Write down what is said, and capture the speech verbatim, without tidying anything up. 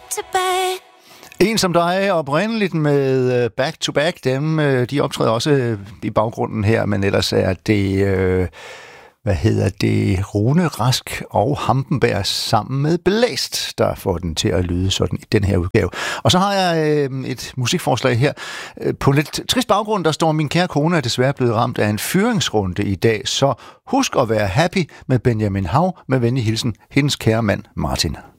to back. En som dig oprindeligt med Back to Back, dem, de optræder også i baggrunden her, men ellers er det, øh, hvad hedder det, Rune Rask og Hampenberg sammen med Blæst, der får den til at lyde sådan i den her udgave. Og så har jeg øh, et musikforslag her. På lidt trist baggrund, der står: min kære kone er desværre blevet ramt af en fyringsrunde i dag, så husk at være happy med Benjamin Hav, med venlig hilsen, hendes kære mand Martin.